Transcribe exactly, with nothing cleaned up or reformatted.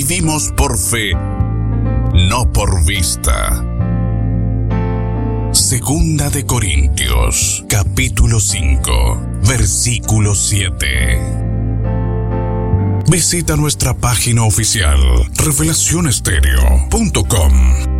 vivimos por fe, no por vista. Segunda de Corintios, capítulo cinco, versículo siete. Visita nuestra página oficial revelación estéreo punto com.